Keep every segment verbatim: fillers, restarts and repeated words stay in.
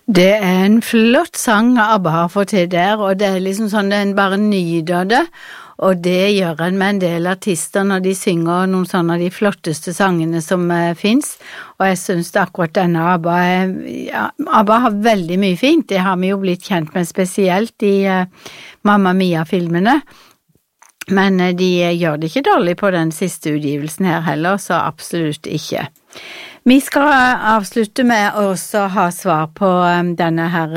Det er en flott sang ABBA har fått til der, og det er liksom sånn en bare nyder det, og det gjør en med en del artister når de synger noen sånne av de flotteste sangene som uh, finnes, og jeg synes det akkurat denne ABBA er, ja, ABBA har veldig mye fint, det har vi jo blitt kjent med spesielt i uh, Mamma Mia-filmene, men uh, de gjør det ikke dårlig på den siste utgivelsen her heller, så absolutt ikke. Vi skal avslutte med å også ha svar på um, denne her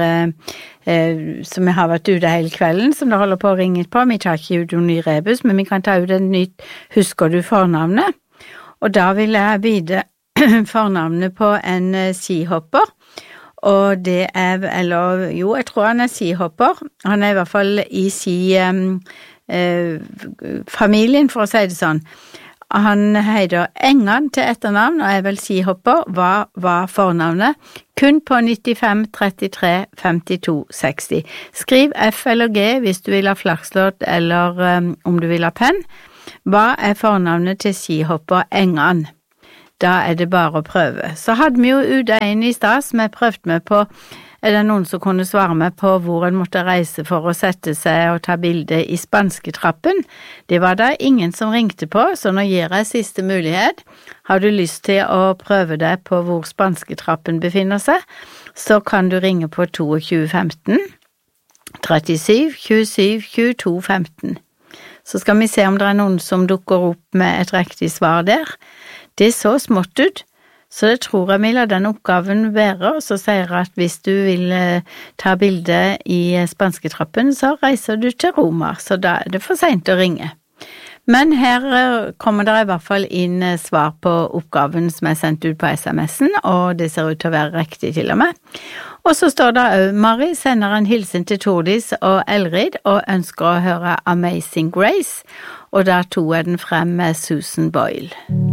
uh, som jeg har vært ute hele kvelden, som det holder på å ringe på. Vi tar ikke ut en ny rebus, men vi kan ta ut en nytt Husker du fornavnet? Og da vil jeg vide fornavnet på en uh, skihopper, og det er, eller jo, jeg tror han er skihopper. Han er i hvert fall i ski um, uh, familien, for å si det sånn. Han heter Engan til etternavn, og er vel skihopper. Hva var fornavnet? Kun på nittifem trettitre femtito seksti. Skriv F eller G hvis du vil ha flakslodd, eller um, om du vil ha penn. Hva er fornavnet til skihopper Engan? Da er det bare å prøve. Så hadde vi jo ute en i stad som jeg prøvde med på. Er det noen som kunne svare meg på hvor en måtte reise for å sette seg og ta bilde i Spansketrappen? Det var da ingen som ringte på, så nå gir jeg siste mulighet. Har du lyst til å prøve deg på hvor Spansketrappen befinner seg, så kan du ringe på tjueto femten, trettisju, tjuesju, tjueto femten. Så skal vi se om det er noen som dukker opp med et riktig svar der. Det er så smått ut. Så det tror jeg vil la den oppgaven være, og så sier jeg at hvis du vil eh, ta bilde i Spansketrappen, så reiser du til Roma, så da er det for sent å ringe. Men her eh, kommer det i hvert fall inn eh, svar på oppgaven som er sendt ut på sms'en, og det ser ut til å være riktig til og med. Og så står det også, Mari sender en hilsen til Tordis og Elrid, og ønsker å høre Amazing Grace, og da tog jeg den frem med Susan Boyle.